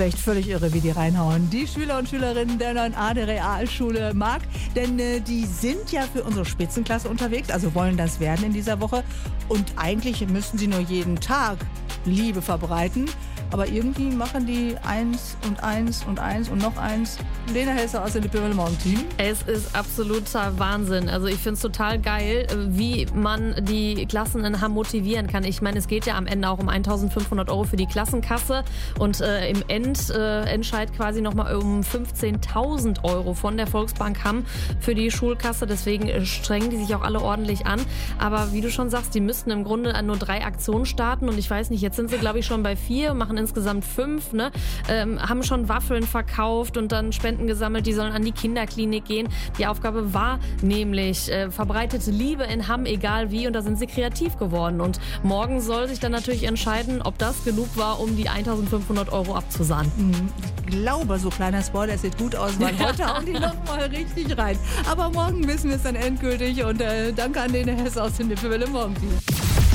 Echt völlig irre, wie die reinhauen. Die Schüler und Schülerinnen der 9a der Realschule Mark, denn die sind ja für unsere Spitzenklasse unterwegs, also wollen das werden in dieser Woche. Und eigentlich müssen sie nur jeden Tag Liebe verbreiten. Aber irgendwie machen die 1 und 1 und 1 und noch 1. Lena Hesse aus dem Lippe Morgenteam. Es ist absoluter Wahnsinn. Also ich finde es total geil, wie man die Klassen in Hamm motivieren kann. Ich meine, es geht ja am Ende auch um 1.500 € für die Klassenkasse und im Endscheid quasi nochmal um 15.000 € von der Volksbank Hamm für die Schulkasse. Deswegen strengen die sich auch alle ordentlich an. Aber wie du schon sagst, die müssten im Grunde an nur 3 Aktionen starten und ich weiß nicht, jetzt sind sie glaube ich schon bei 4, machen insgesamt 5, ne? Haben schon Waffeln verkauft und dann Spenden gesammelt, die sollen an die Kinderklinik gehen. Die Aufgabe war nämlich, verbreitete Liebe in Hamm, egal wie, und da sind sie kreativ geworden. Und morgen soll sich dann natürlich entscheiden, ob das genug war, um die 1.500 € abzusahnen. Ich glaube, so kleiner Spoiler, es sieht gut aus, weil heute hauen die noch mal richtig rein. Aber morgen wissen wir es dann endgültig und danke an Lena Hesse aus dem Lippe Morgenteam.